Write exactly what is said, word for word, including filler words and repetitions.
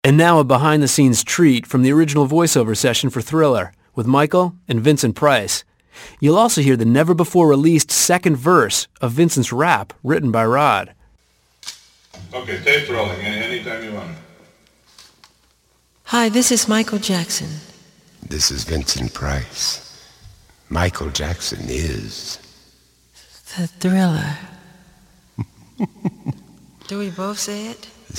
And now a behind-the-scenes treat from the original voiceover session for Thriller with Michael and Vincent Price. You'll also hear the never-before-released second verse of Vincent's rap written by Rod. Okay, tape's rolling. Anytime you want. Hi, this is Michael Jackson. This is Vincent Price. Michael Jackson is... The Thriller. Do we both say it?